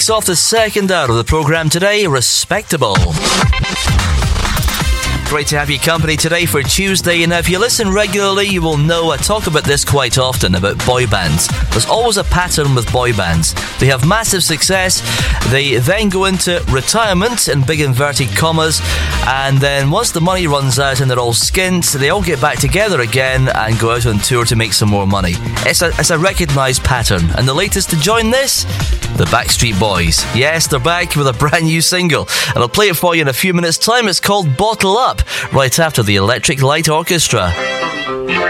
Off the second hour of the programme today, Respectable. Great to have your company today for Tuesday, and if you listen regularly, you will know I talk about this quite often, about boy bands. There's always a pattern with boy bands. They have massive success, they then go into retirement, in big inverted commas, and then once the money runs out and they're all skint, they all get back together again and go out on tour to make some more money. It's a recognised pattern, and the latest to join this? The Backstreet Boys. Yes, they're back with a brand new single, and I'll play it for you in a few minutes' time. It's called Bottle Up, right after the Electric Light Orchestra.